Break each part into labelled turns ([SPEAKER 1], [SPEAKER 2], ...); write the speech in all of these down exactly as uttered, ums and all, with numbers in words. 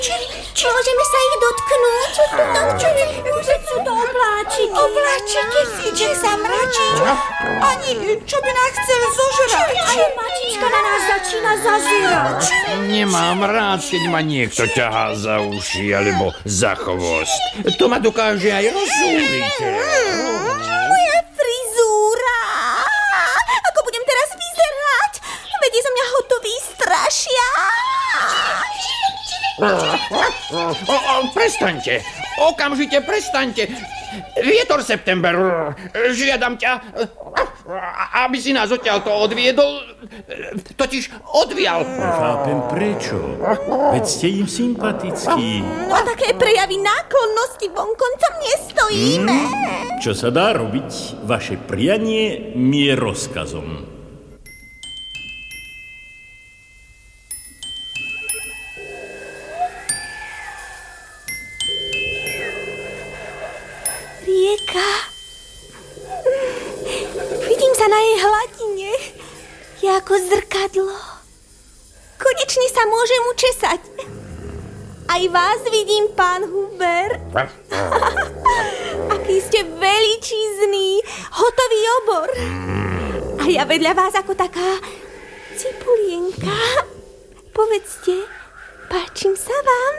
[SPEAKER 1] Môžeme sa ich dotknúť? Čo to dotknúť? Že sú to obláčiky.
[SPEAKER 2] Obláčiky si ide zamračiť. Ani, čo by nás chcel zožrať?
[SPEAKER 1] Ale mačička na nás začína zazierať.
[SPEAKER 3] Nemám rád, keď ma niekto ťahá za uši alebo za chvost. To ma dokáže aj rozúriť.
[SPEAKER 1] Moja frizúra. Ako budem teraz vyzerať? Veď je zo mňa hotový strašia.
[SPEAKER 3] O, o, prestaňte, okamžite prestaňte. Vietor September, žiadam ťa, aby si nás odtiaľto odviedol, totiž odvial.
[SPEAKER 4] Chápem prečo, veď ste im sympatickí.
[SPEAKER 1] No a také prejavy náklonnosti vonkoncom nestojíme.
[SPEAKER 4] Hmm, čo sa dá robiť, vaše prianie mi je rozkazom.
[SPEAKER 1] Rieka. Vidím sa na jej hladine. Je ako zrkadlo. Konečne sa môžem učesať. Aj vás vidím, pán Huber. Aký ste veličízny, hotový obor. A ja vedľa vás ako taká cipulienka. Povedzte, páčim sa vám?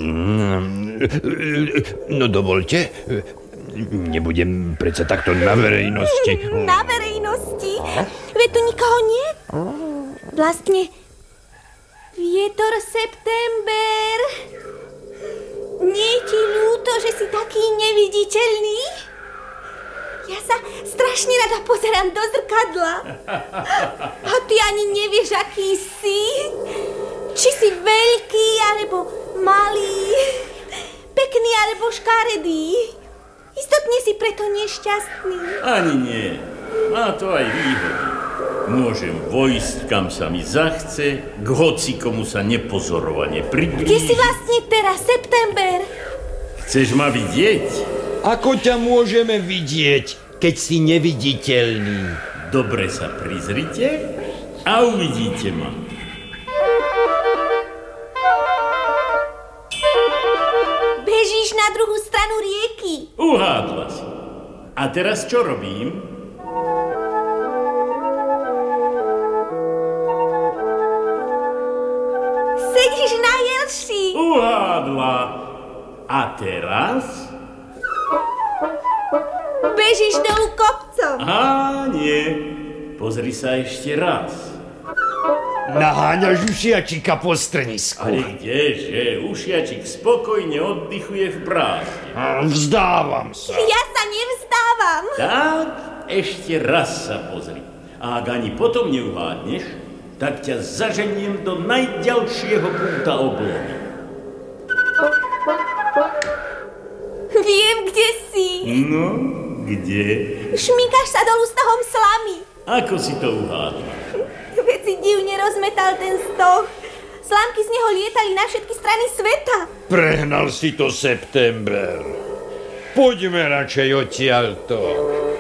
[SPEAKER 3] No dovolte, nebudem predsa takto na verejnosti.
[SPEAKER 1] Na verejnosti? Veď tu nikoho nie? Vlastne Vietor September. Nie je ti ľúto, že si taký neviditeľný? Ja sa strašne rada pozerám do zrkadla. A ty ani nevieš, aký si. Či si veľký, alebo malý. Pekný, alebo škaredý. Istotne si preto nešťastný.
[SPEAKER 4] Ani nie. Má to aj výhody. Môžem vojsť, kam sa mi zachce, k hocikomu sa nepozorovane priblížiť.
[SPEAKER 1] Kde si vlastne teraz, September?
[SPEAKER 4] Chceš ma vidieť?
[SPEAKER 3] Ako ťa môžeme vidieť, keď si neviditeľný?
[SPEAKER 4] Dobre sa prizrite a uvidíte ma.
[SPEAKER 1] Bežíš na druhú stranu rieky.
[SPEAKER 4] Uhádla si. A teraz čo robím?
[SPEAKER 1] Sedíš na jelši.
[SPEAKER 4] Uhádla. A teraz?
[SPEAKER 1] Bežíš dolu kopcom.
[SPEAKER 4] Á, nie. Pozri sa ešte raz.
[SPEAKER 3] Naháňaš ušiačika po strnisku.
[SPEAKER 4] Ale kdeže? Ušiačik spokojne oddychuje v prázdne.
[SPEAKER 3] Vzdávam sa.
[SPEAKER 1] Ja sa nevzdávam.
[SPEAKER 4] Tak, ešte raz sa pozri. A ak ani potom neuhádneš, tak ťa zaženiem do najďalšieho kúta oblohy.
[SPEAKER 1] Viem, kde si.
[SPEAKER 4] No, kde?
[SPEAKER 1] Šmíkaš sa dolu stahom slamy.
[SPEAKER 4] Ako si to uhádla?
[SPEAKER 1] Veď si divne rozmetal ten stoh. Slámky z neho lietali na všetky strany sveta.
[SPEAKER 3] Prehnal si to, September. Poďme radšej odtiaľto.